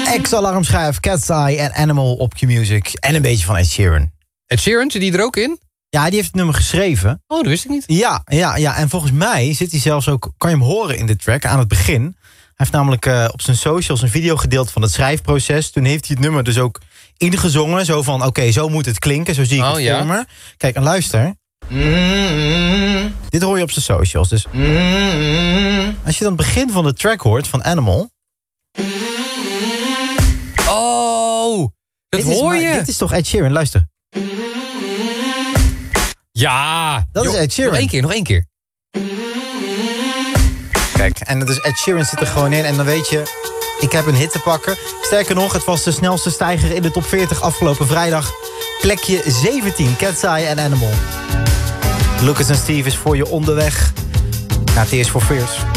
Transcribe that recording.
Ex-alarmschijf, Cat's Eye en Animal op Q-Music. En een beetje van Ed Sheeran. Ed Sheeran, zit die er ook in? Ja, die heeft het nummer geschreven. Oh, dat wist ik niet. Ja. En volgens mij zit hij zelfs ook, kan je hem horen in de track aan het begin. Hij heeft namelijk op zijn socials een video gedeeld van het schrijfproces. Toen heeft hij het nummer dus ook ingezongen. Zo van, oké, zo moet het klinken. Zo zie ik het voor me. Kijk, en luister. Dit hoor je op zijn socials. Dus als je dan het begin van de track hoort van Animal. Oh, dat hoor je. Dit is toch Ed Sheeran, luister. Ja. Dat is Ed Sheeran. Nog één keer. Kijk, en dus Ed Sheeran zit er gewoon in. En dan weet je, ik heb een hit te pakken. Sterker nog, het was de snelste stijger in de top 40 afgelopen vrijdag. Plekje 17, Cat's Eye en Animal. Lucas en Steve is voor je onderweg naar Tears for Fears.